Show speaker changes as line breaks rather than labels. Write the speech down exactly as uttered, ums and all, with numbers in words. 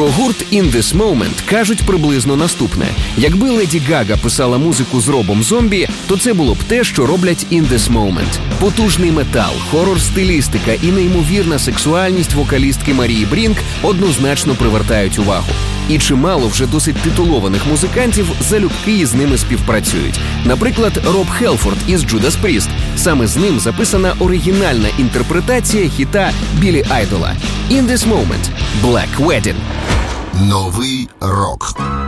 Про гурт In This Moment кажуть приблизно наступне. Якби Леді Гага писала музику з Робом Зомбі, то це було б те, що роблять In This Moment. Потужний метал, хорор-стилістика і неймовірна сексуальність вокалістки Марії Брінк однозначно привертають увагу. І чимало вже досить титулованих музикантів залюбки із ними співпрацюють. Наприклад, Роб Хелфорд із Judas Priest. Саме з ним записана оригінальна інтерпретація хіта Біллі Айдола «In This Moment» – «Black Wedding».
Новий рок.